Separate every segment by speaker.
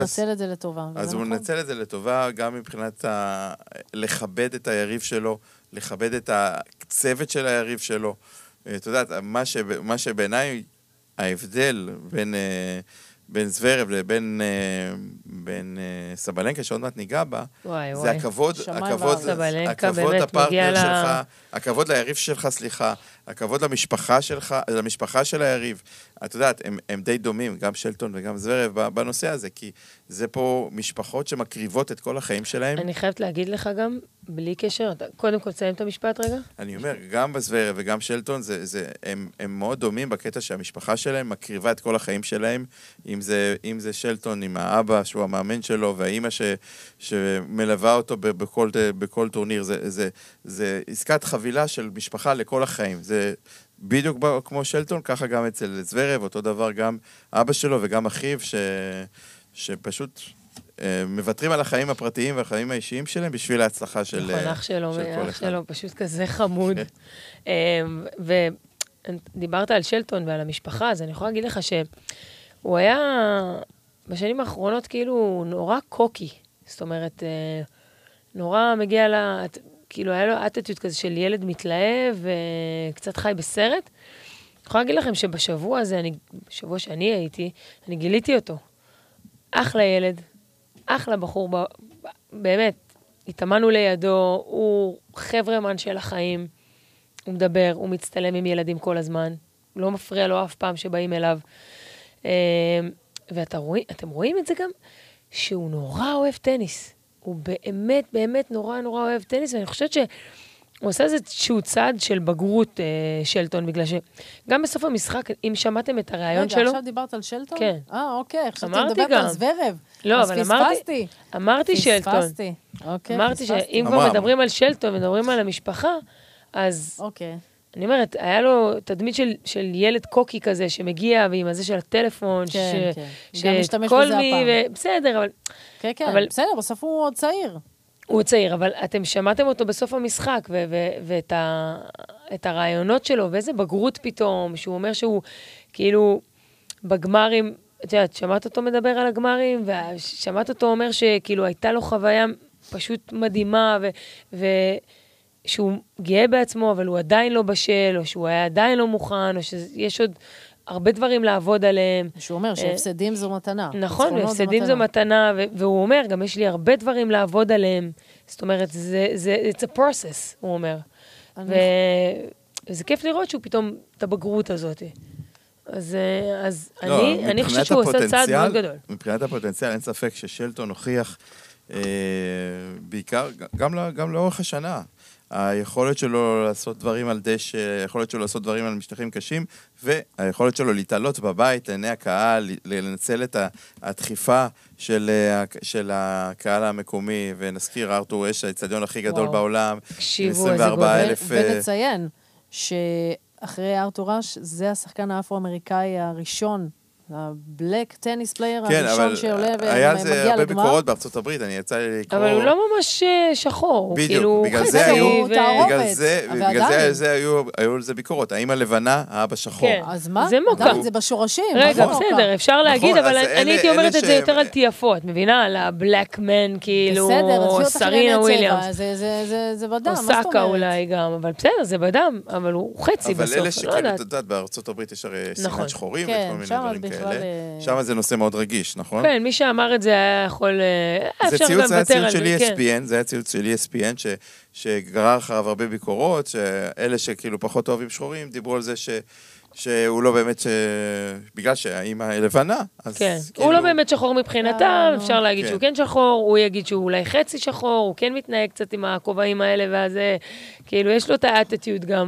Speaker 1: נצל את זה לטובה.
Speaker 2: אז הוא נצל את זה לטובה, גם מבחינת לכבד את היריב שלו, לכבד את הצוות של היריב שלו. אתה יודעת, מה שבעיניי ההבדל בין זוורב לבין סבלנקה, שעוד מעט ניגע בה, זה הכבוד הפרטנר שלך, הכבוד ליריב שלך, סליחה, הכבוד למשפחה של היריב. את יודעת, הם די דומים, גם שלטון וגם זוורב בנושא הזה, כי זה פה משפחות שמקריבות את כל החיים שלהם.
Speaker 3: אני חייבת להגיד לך גם, בלי קשר, קודם כל תסיים את המשפט רגע.
Speaker 2: אני אומר, גם בזוורב וגם שלטון, הם מאוד דומים בקטע שהמשפחה שלהם מקריבה את כל החיים שלהם, אם זה שלטון עם האבא, שהוא המאמן שלו, והאימא שמלווה אותו בכל טורניר, זה עסקת חבילה של משפחה לכל החיים. זה בדיוק כמו שלטון, ככה גם אצל זוורב, אותו דבר גם אבא שלו וגם אחיו, שפשוט מוותרים על החיים הפרטיים והחיים האישיים שלהם בשביל ההצלחה של כל אחד.
Speaker 3: אח שלו פשוט כזה חמוד. ודיברת על שלטון ועל המשפחה, אז אני יכולה להגיד לך שהוא היה בשנים האחרונות כאילו נורא קוקי. זאת אומרת, נורא מגיע כאילו היה לו אטטיוד כזה של ילד מתלהב וקצת חי בסרט. אני יכולה להגיד לכם שבשבוע הזה, בשבוע שאני הייתי, אני גיליתי אותו. אחלה ילד, אחלה בחור, באמת, התאמנו לידו, הוא חברמן של החיים, הוא מדבר, הוא מצטלם עם ילדים כל הזמן, לא מפריע לו אף פעם שבאים אליו. ואתם רואים את זה גם, שהוא נורא אוהב טניס. הוא באמת, באמת נורא נורא אוהב טניס, ואני חושבת שהוא עושה איזשהו צעד של בגרות שלטון, בגלל שגם בסוף המשחק, אם שמעתם את הרעיון שלו... רגע,
Speaker 1: עכשיו דיברת על שלטון?
Speaker 3: כן.
Speaker 1: אוקיי, חשבתי לדברת על זוורב.
Speaker 3: לא, אבל אמרתי שלטון.
Speaker 1: אוקיי,
Speaker 3: אמרתי שאם כבר מדברים על שלטון, מדברים על המשפחה, אז...
Speaker 1: אוקיי.
Speaker 3: אני אומרת, היה לו תדמית של ילד קוקי כזה, שמגיע, ועם הזה של הטלפון,
Speaker 1: כן, כן. גם משתמש בזה הפעם.
Speaker 3: בסדר, אבל...
Speaker 1: כן, כן, בסדר, בסוף הוא עוד צעיר.
Speaker 3: הוא עוד צעיר, אבל אתם שמעתם אותו בסוף המשחק, ואת הרעיונות שלו, ואיזה בגרות פתאום, שהוא אומר שהוא, כאילו, בגמרים, את יודעת, שמעת אותו מדבר על הגמרים, ושמעת אותו אומר שכאילו הייתה לו חוויה פשוט מדהימה, שהוא גאה בעצמו, אבל הוא עדיין לא בשל, או שהוא היה עדיין לא מוכן, או שיש עוד הרבה דברים לעבוד עליהם.
Speaker 1: שהוא אומר שהפסדים זו מתנה.
Speaker 3: נכון, הפסדים זו מתנה, והוא אומר, גם יש לי הרבה דברים לעבוד עליהם. זאת אומרת, it's a process, הוא אומר. וזה כיף לראות שהוא פתאום, את הבגרות הזאת. אז אני חושבת שהוא עושה צעד מאוד גדול.
Speaker 2: מבחינת הפוטנציאל, אין ספק ששלטון הוכיח, בעיקר, גם לאורך השנה, היכולת שלו לעשות דברים על דשא, היכולת שלו לעשות דברים על משטחים קשים, והיכולת שלו להתעלות בבית, לעיני הקהל, לנצל את הדחיפה של הקהל המקומי, ונזכיר, ארתור אש, האצטדיון הכי גדול בעולם, 24,000...
Speaker 1: ונציין שאחרי ארתור אש, זה השחקן האפרו-אמריקאי הראשון, הבלק טניס פלייר הראשון שעולה ומגיע לגמר.
Speaker 2: היה זה הרבה ביקורות בארצות הברית, אני יצא לי לקרוא...
Speaker 3: אבל הוא לא ממש שחור.
Speaker 2: בדיוק, בגלל זה היו על זה ביקורות. האמא לבנה, האבא שחור.
Speaker 3: אז מה? זה מוקה.
Speaker 1: זה בשורשים.
Speaker 3: רגע, בסדר, אפשר להגיד, אבל אני הייתי אומרת את זה יותר על תיאפות, את מבינה? על הבלק מן, כאילו, סרינה וויליאמס.
Speaker 1: זה בדם,
Speaker 3: אוסקה אולי גם, אבל בסדר, זה בדם, אבל הוא חצי בסוף.
Speaker 2: אבל אלה שכאלה, את יודעת, בארצות הברית יש הרי סימן שחורים וכל מיני דברים כאלה. שם זה נושא מאוד רגיש, נכון?
Speaker 3: כן, מי שאמר את זה היה יכול...
Speaker 2: זה היה ציוץ של ESPN, זה היה ציוץ של ESPN, שגרר אחריו הרבה ביקורות, שאלה שכאילו פחות אוהבים שחורים, דיברו על זה שהוא לא באמת, בגלל שהאימא לבנה, אז
Speaker 3: כן, הוא לא באמת שחור מבחינתם, אפשר להגיד שהוא כן שחור, הוא יגיד שהוא אולי חצי שחור, הוא כן מתנהג קצת עם הכובעים האלה, ואז כאילו יש לו את האטטיוד גם.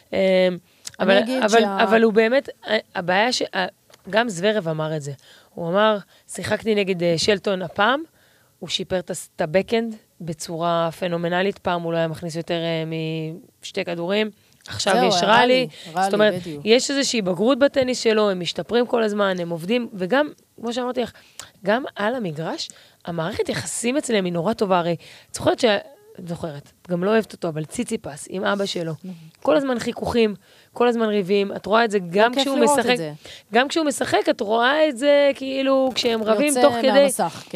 Speaker 3: אבל הוא באמת, הבעיה גם זוורב אמר את זה. הוא אמר, שיחקתי נגד שלטון הפעם, הוא שיפר את הבקאנד בצורה פנומנלית, פעם הוא לא היה מכניס יותר משתי כדורים, עכשיו יש רלי, זאת אומרת, יש איזושהי בגרות בטניס שלו, הם משתפרים כל הזמן, הם עובדים, וגם, כמו שאמרתי לך, גם על המגרש, המערכת יחסים אצלם היא נורא טובה, הרי, זוכרת את זוכרת, גם לא אוהבת אותו, אבל ציציפס עם אבא שלו. כל הזמן חיכוכים, כל הזמן ריבים, את רואה את זה גם כשהוא משחק. גם כשהוא משחק, את רואה את זה כאילו כשהם רבים תוך כדי...
Speaker 1: יוצא מהמסך,